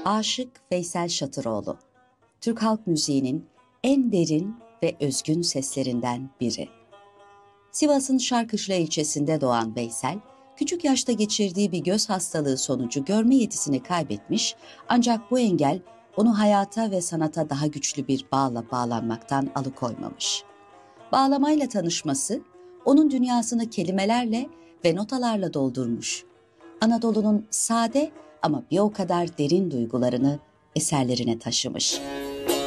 Aşık Veysel Şatıroğlu, Türk halk müziğinin en derin ve özgün seslerinden biri. Sivas'ın Şarkışla ilçesinde doğan Veysel, küçük yaşta geçirdiği bir göz hastalığı sonucu görme yetisini kaybetmiş, ancak bu engel onu hayata ve sanata daha güçlü bir bağla bağlanmaktan alıkoymamış. Bağlamayla tanışması, onun dünyasını kelimelerle ve notalarla doldurmuş. Anadolu'nun sade ama bir o kadar derin duygularını eserlerine taşımış.